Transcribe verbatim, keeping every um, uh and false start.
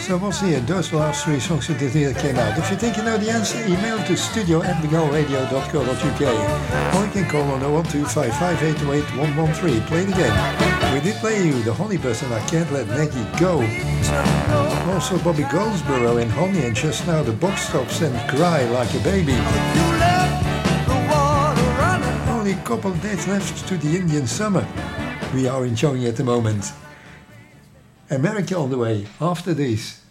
So we'll see. Those were last three songs that here came out. If you think you know the answer, email to studio at the go radio dot co dot uk. Or you can call on oh one two five five eight oh eight one one three. Play it again. We did play you the Honey Bus and I Can't Let Maggie Go. Also Bobby Goldsboro and Honey, and just now the Box Tops and Cry Like a Baby. Only a couple of days left to the Indian summer. We are enjoying at the moment. America on the way after this.